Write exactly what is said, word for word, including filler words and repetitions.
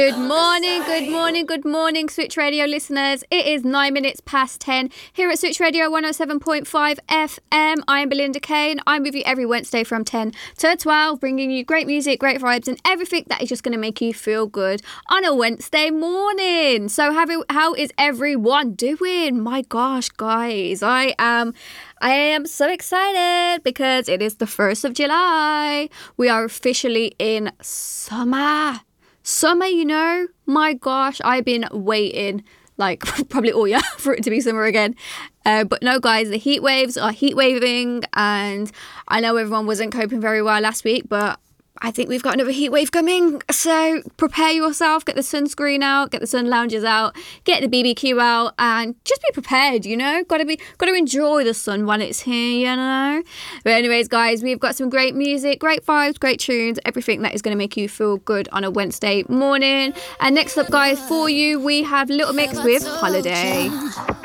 Good morning, good morning, good morning, Switch Radio listeners. It is nine minutes past ten here at Switch Radio one oh seven point five F M. I'm Belinda Kane. I'm with you every Wednesday from ten to twelve, bringing you great music, great vibes, and everything that is just going to make you feel good on a Wednesday morning. So, how, how is everyone doing? My gosh, guys, I am... I am so excited because it is the first of July. We are officially in summer. Summer, you know, my gosh, I've been waiting like probably all year for it to be summer again. Uh, but no, guys, the heat waves are heat waving, and I know everyone wasn't coping very well last week, but I think we've got another heat wave coming. So prepare yourself, get the sunscreen out, get the sun loungers out, get the B B Q out, and just be prepared, you know? Gotta be, gotta enjoy the sun while it's here, you know? But anyways, guys, we've got some great music, great vibes, great tunes, everything that is going to make you feel good on a Wednesday morning. And next up, guys, for you, we have Little Mix with Holiday.